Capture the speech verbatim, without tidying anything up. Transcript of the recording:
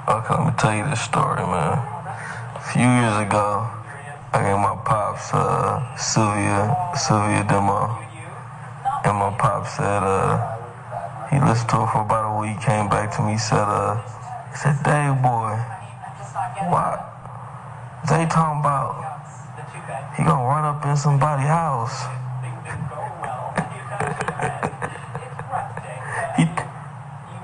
Okay, let me tell you this story, man. A few years ago, I gave my pops uh, Sylvia, Sylvia Demo, and my pop said uh, he listened to it for about a week, came back to me, said, uh, he said, Dave boy, what? They talking about he gonna run up in somebody's house.